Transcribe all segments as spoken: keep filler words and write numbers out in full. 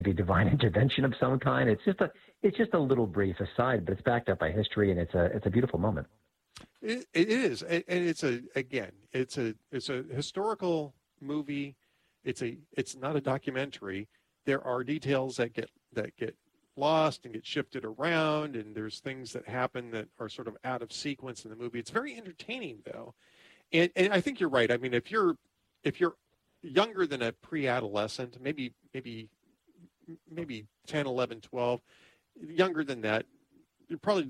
maybe divine intervention of some kind. It's just a it's just a little brief aside, but it's backed up by history, and it's a it's a beautiful moment. It, it is, and it's a again, it's a it's a historical movie. It's a it's not a documentary. There are details that get that get lost and get shifted around, and there's things that happen that are sort of out of sequence in the movie. It's very entertaining, though, and and I think you're right. I mean, if you're if you're younger than a pre-adolescent, maybe maybe maybe ten, eleven, twelve, younger than that, you probably,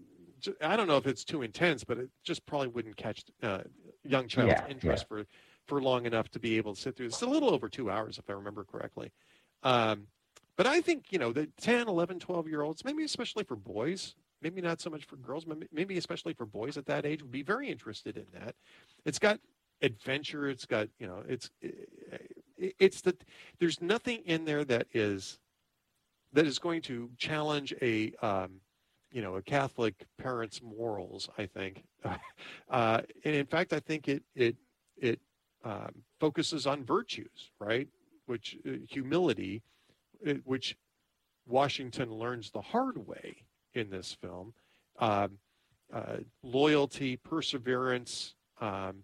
I don't know if it's too intense, but it just probably wouldn't catch uh, young child's Yeah, interest yeah. for, for long enough to be able to sit through. It's a little over two hours, if I remember correctly. Um, but I think, you know, the ten, eleven, twelve-year-olds, maybe especially for boys, maybe not so much for girls, maybe, maybe especially for boys at that age, would be very interested in that. It's got adventure. It's got, you know, it's it's the there's nothing in there that is that is going to challenge a um, you know a Catholic parent's morals. I think, uh, and in fact, I think it it it um, focuses on virtues, right? Which uh, humility, uh, which Washington learns the hard way in this film, um, uh, loyalty, perseverance. Um,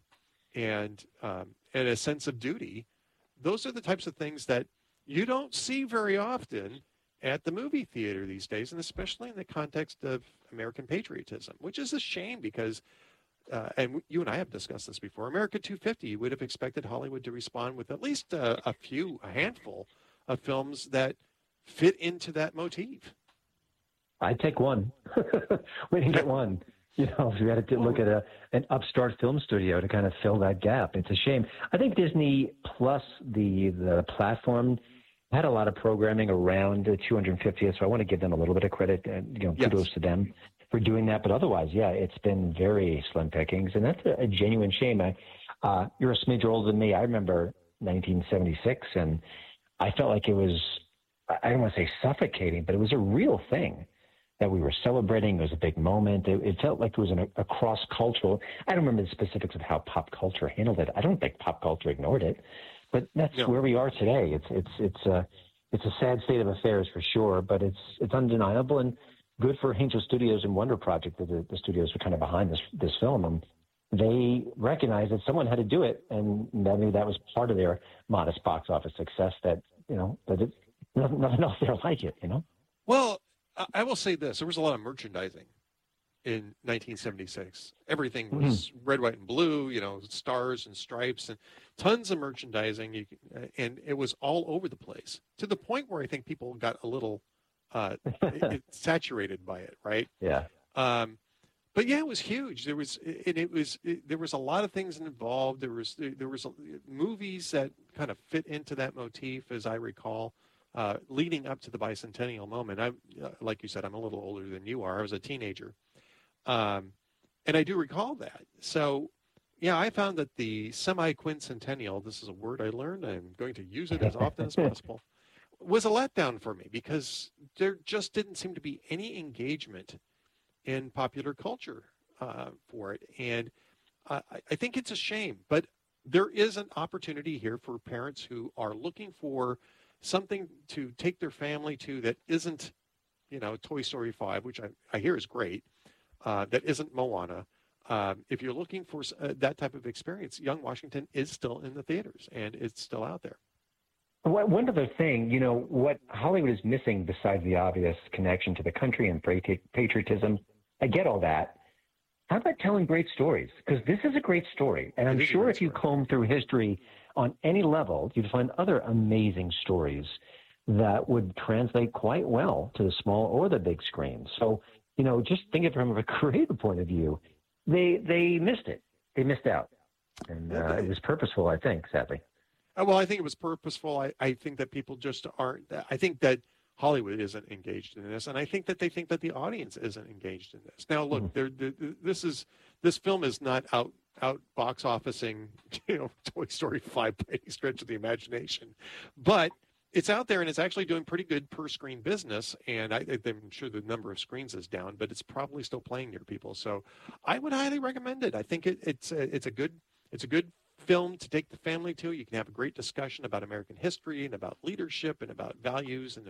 and um, and a sense of duty. Those are the types of things that you don't see very often at the movie theater these days, and especially in the context of American patriotism, which is a shame because, uh, and you and I have discussed this before, America two fifty, you would have expected Hollywood to respond with at least a, a few, a handful of films that fit into that motif. I'd take one. We didn't get one. You know, we had to look at a an upstart film studio to kind of fill that gap. It's a shame. I think Disney Plus, the the platform, had a lot of programming around the two hundred fiftieth, so I want to give them a little bit of credit, and you know, Yes. kudos to them for doing that. But otherwise, yeah, it's been very slim pickings, and that's a, a genuine shame. I, uh, you're a smidge older than me. I remember nineteen seventy-six, and I felt like it was, I don't want to say suffocating, but it was a real thing that we were celebrating. It was a big moment. It, it felt like it was an, a cross-cultural. I don't remember the specifics of how pop culture handled it. I don't think pop culture ignored it, but that's No. where we are today. It's it's it's a it's a sad state of affairs for sure, but it's it's undeniable and good for Angel Studios and Wonder Project that the, the studios were kind of behind this this film, and they recognized that someone had to do it, and maybe that was part of their modest box office success. That you know that it, nothing, nothing else there like it. You know. Well, I will say this. There was a lot of merchandising in nineteen seventy-six. Everything was mm-hmm. red, white, and blue, you know, stars and stripes and tons of merchandising. You can, and it was all over the place to the point where I think people got a little uh, it, it saturated by it, right? Yeah. Um, but yeah, it was huge. There was, and it was, it, there was a lot of things involved. There was, there was a, movies that kind of fit into that motif, as I recall. Uh, leading up to the bicentennial moment, I, uh, like you said, I'm a little older than you are. I was a teenager, um, and I do recall that. So, yeah, I found that the semi-quincentennial, this is a word I learned, I'm going to use it as often as possible, was a letdown for me because there just didn't seem to be any engagement in popular culture uh, for it, and uh, I think it's a shame. But there is an opportunity here for parents who are looking for something to take their family to that isn't, you know, Toy Story five, which I, I hear is great, uh, that isn't Moana. Um, if you're looking for uh, that type of experience, Young Washington is still in the theaters, and it's still out there. One other thing, you know, what Hollywood is missing besides the obvious connection to the country and patriotism, I get all that. How about telling great stories? Because this is a great story. And I'm sure if you comb through history on any level, you'd find other amazing stories that would translate quite well to the small or the big screen. So, you know, just think of it from a creative point of view. They they missed it. They missed out. And uh, it was purposeful, I think, sadly. Uh, well, I think it was purposeful. I, I think that people just aren't. I think that Hollywood isn't engaged in this, and I think that they think that the audience isn't engaged in this. Now, look, mm. they're, they're, this is this film is not out out box officing, you know, Toy Story five by any stretch of the imagination, but it's out there and it's actually doing pretty good per screen business. And I, I'm sure the number of screens is down, but it's probably still playing near people. So I would highly recommend it. I think it, it's a, it's a good it's a good film to take the family to. You can have a great discussion about American history and about leadership and about values and